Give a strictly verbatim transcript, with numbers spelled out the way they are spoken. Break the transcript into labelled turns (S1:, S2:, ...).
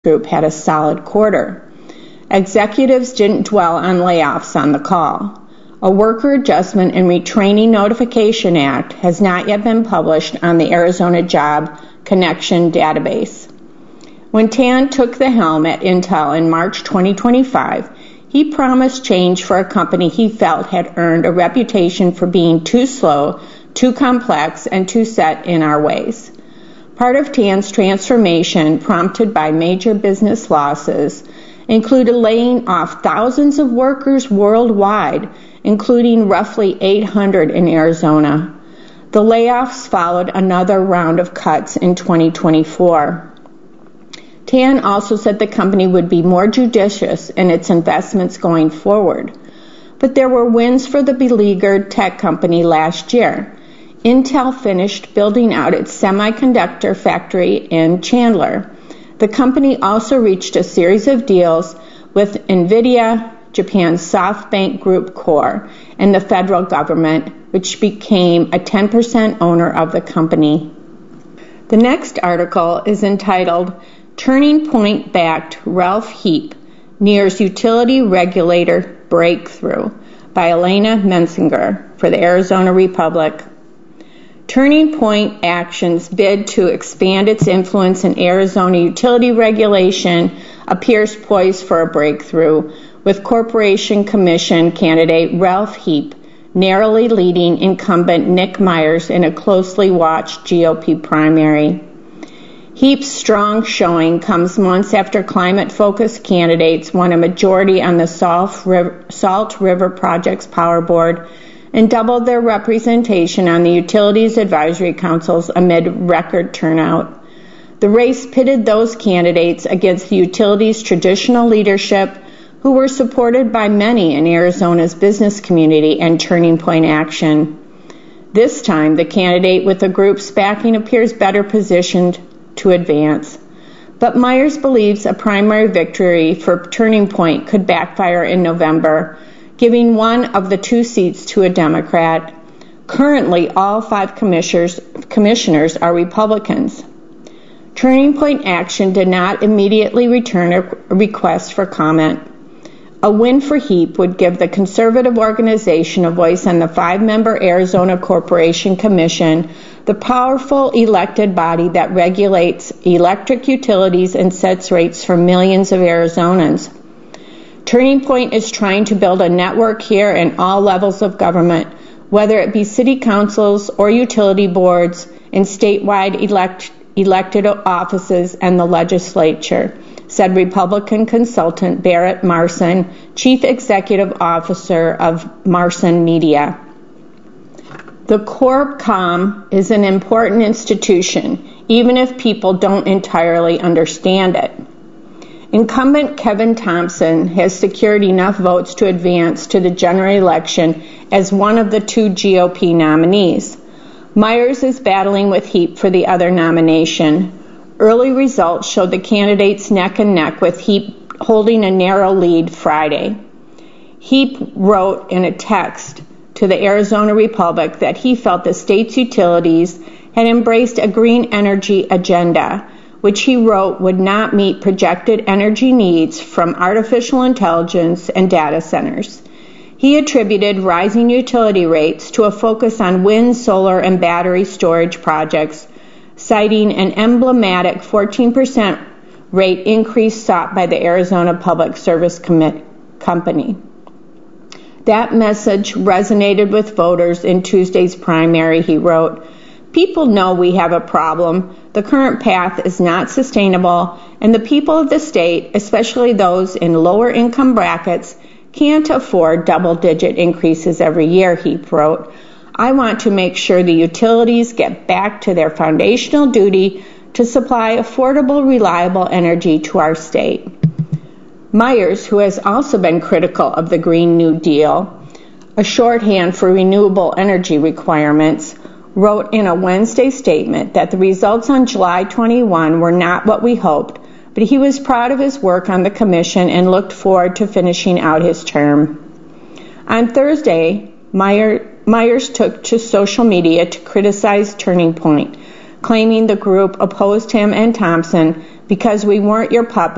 S1: Group had a solid quarter. Executives didn't dwell on layoffs on the call. A Worker Adjustment and Retraining Notification Act has not yet been published on the Arizona Job Connection database. When Tan took the helm at Intel in March twenty twenty-five, he promised change for a company he felt had earned a reputation for being too slow, too complex, and too set in our ways. Part of Tan's transformation, prompted by major business losses, included laying off thousands of workers worldwide, including roughly eight hundred in Arizona. The layoffs followed another round of cuts in twenty twenty-four. Tan also said the company would be more judicious in its investments going forward. But there were wins for the beleaguered tech company last year. Intel finished building out its semiconductor factory in Chandler. The company also reached a series of deals with NVIDIA, Japan's SoftBank Group Corp, and the federal government, which became a ten percent owner of the company. The next article is entitled Turning Point-Backed Ralph Heap Nears Utility Regulator Breakthrough by Elena Mensinger for the Arizona Republic. Turning Point Action's bid to expand its influence in Arizona utility regulation appears poised for a breakthrough, with Corporation Commission candidate Ralph Heap narrowly leading incumbent Nick Myers in a closely watched G O P primary. Heap's strong showing comes months after climate-focused candidates won a majority on the Salt River, Salt River Project's Power Board and doubled their representation on the Utilities Advisory Councils amid record turnout. The race pitted those candidates against the utility's traditional leadership, who were supported by many in Arizona's business community and Turning Point Action. This time, the candidate with the group's backing appears better positioned to advance. But Myers believes a primary victory for Turning Point could backfire in November, giving one of the two seats to a Democrat. Currently, all five commissioners, commissioners are Republicans. Turning Point Action did not immediately return a request for comment. A win for Heap would give the conservative organization a voice on the five-member Arizona Corporation Commission, the powerful elected body that regulates electric utilities and sets rates for millions of Arizonans. Turning Point is trying to build a network here in all levels of government, whether it be city councils or utility boards, in statewide elect, elected offices and the legislature, said Republican consultant Barrett Marson, Chief Executive Officer of Marson Media. The CorpCom is an important institution, even if people don't entirely understand it. Incumbent Kevin Thompson has secured enough votes to advance to the general election as one of the two G O P nominees. Myers is battling with Heap for the other nomination. Early results showed the candidates neck and neck, with Heap holding a narrow lead Friday. Heap wrote in a text to the Arizona Republic that he felt the state's utilities had embraced a green energy agenda, which he wrote would not meet projected energy needs from artificial intelligence and data centers. He attributed rising utility rates to a focus on wind, solar, and battery storage projects, citing an emblematic fourteen percent rate increase sought by the Arizona Public Service Com- Company. That message resonated with voters in Tuesday's primary, he wrote. People know we have a problem. The current path is not sustainable, and the people of the state, especially those in lower income brackets, can't afford double-digit increases every year, he wrote. I want to make sure the utilities get back to their foundational duty to supply affordable, reliable energy to our state. Myers, who has also been critical of the Green New Deal, a shorthand for renewable energy requirements, wrote in a Wednesday statement that the results on July twenty-first were not what we hoped, but he was proud of his work on the commission and looked forward to finishing out his term. On Thursday, Meyer, Myers took to social media to criticize Turning Point, claiming the group opposed him and Thompson because we weren't your puppet